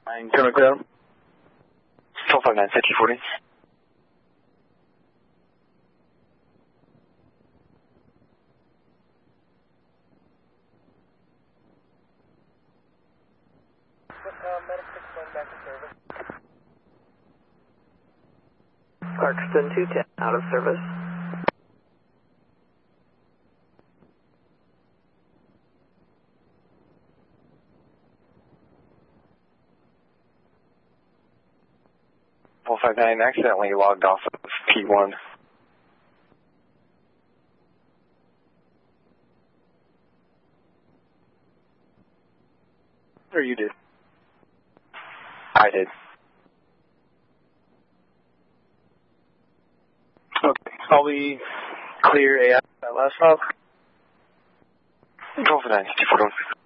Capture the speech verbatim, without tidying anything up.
Gonna clear. four five nine, safety forty. Clarkston two ten, out of service. four five nine accidentally logged off of P one. Or you did? I did. Okay. Are we clear A I that last stop? four five nine, safety forty.